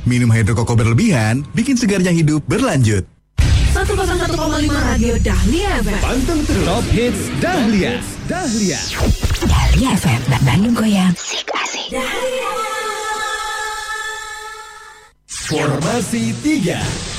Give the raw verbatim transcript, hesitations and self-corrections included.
Minum hidrokoko berlebihan bikin segarnya hidup berlanjut. seratus satu koma lima Radio Dahlia F M. Panteng terus Top Hits Dahlia. Dahlia. Dahlia F M, Bandung Goyang. Sik asik. Formasi tiga.